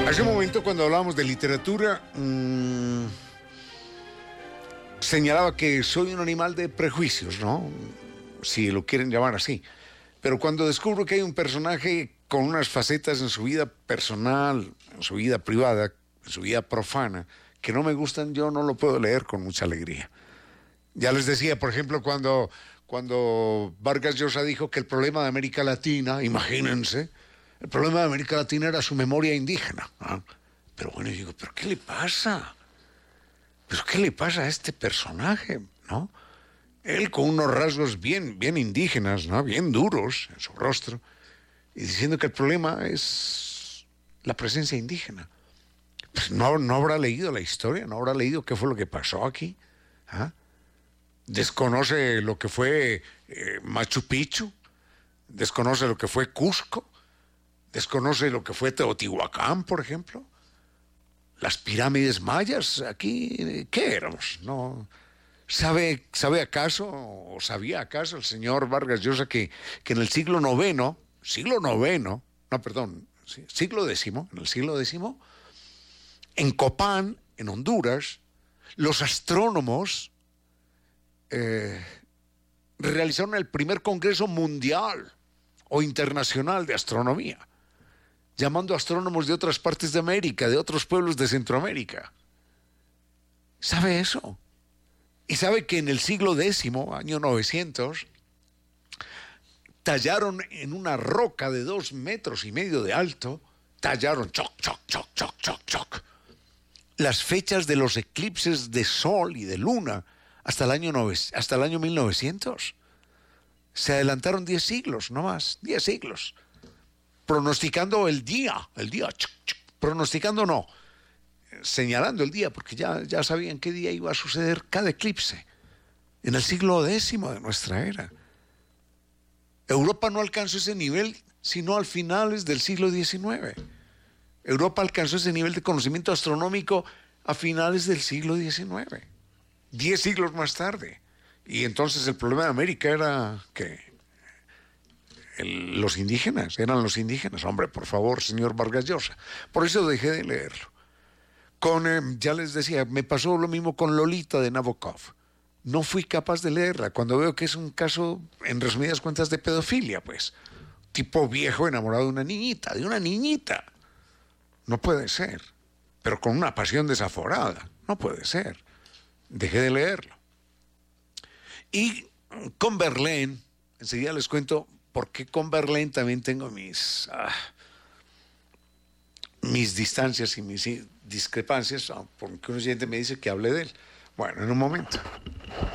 Hace un momento, cuando hablábamos de literatura, señalaba que soy un animal de prejuicios, ¿no? Si lo quieren llamar así. Pero cuando descubro que hay un personaje con unas facetas en su vida personal, en su vida privada, en su vida profana, que no me gustan, yo no lo puedo leer con mucha alegría. Ya les decía, por ejemplo, cuando Vargas Llosa dijo que el problema de América Latina, imagínense, el problema de América Latina era su memoria indígena. ¿Ah? Pero bueno, yo digo, ¿pero qué le pasa? ¿Pero qué le pasa a este personaje? ¿No? Él con unos rasgos bien indígenas, ¿no? Bien duros en su rostro, y diciendo que el problema es la presencia indígena. Pues no habrá leído la historia, no habrá leído qué fue lo que pasó aquí. ¿Ah? Desconoce lo que fue Machu Picchu, desconoce lo que fue Cusco, desconoce lo que fue Teotihuacán, por ejemplo. Las pirámides mayas, aquí, ¿qué éramos? ¿No? ¿Sabe acaso, o sabía acaso el señor Vargas Llosa que en el siglo X, en el siglo X, en Copán, en Honduras, los astrónomos realizaron el primer congreso mundial o internacional de astronomía, llamando a astrónomos de otras partes de América, de otros pueblos de Centroamérica? ¿Sabe eso? Y sabe que en el siglo X, año 900, tallaron en una roca de 2,5 metros de alto, tallaron las fechas de los eclipses de sol y de luna hasta el año 1900. Se adelantaron 10 siglos, no más, 10 siglos. Pronosticando el día, pronosticando no, señalando el día, porque ya sabían qué día iba a suceder cada eclipse, en el siglo X de nuestra era. Europa no alcanzó ese nivel sino al finales del siglo XIX. Europa alcanzó ese nivel de conocimiento astronómico a finales del siglo XIX, 10 siglos más tarde. Y entonces el problema de América era que eran los indígenas. Hombre, por favor, señor Vargas Llosa. Por eso dejé de leerlo. Ya les decía, me pasó lo mismo con Lolita de Nabokov. No fui capaz de leerla cuando veo que es un caso, en resumidas cuentas, de pedofilia, pues. Tipo viejo enamorado de una niñita. No puede ser. Pero con una pasión desaforada. No puede ser. Dejé de leerlo. Y con Verlaine, enseguida les cuento por qué con Verlaine también tengo mis distancias y mis discrepancias, porque un oyente me dice que hable de él. Bueno, en un momento.